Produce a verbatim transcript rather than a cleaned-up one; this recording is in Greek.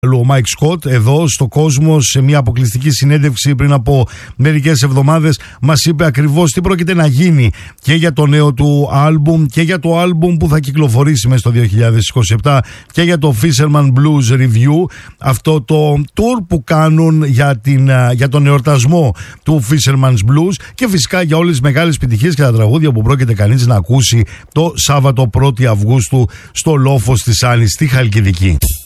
Ο Μάικ Σκοτ εδώ στο Κόσμο, σε μια αποκλειστική συνέντευξη πριν από μερικές εβδομάδες, μας είπε ακριβώς τι πρόκειται να γίνει και για το νέο του άλμπουμ και για το άλμπουμ που θα κυκλοφορήσει μέσα στο δύο χιλιάδες είκοσι επτά και για το Fisherman Blues Review, αυτό το tour που κάνουν για, την, για τον εορτασμό του Fisherman's Blues, και φυσικά για όλες τις μεγάλες επιτυχίες και τα τραγούδια που πρόκειται κανείς να ακούσει το Σάββατο πρώτη Αυγούστου στο Λόφος της Άνης στη Χαλκιδική.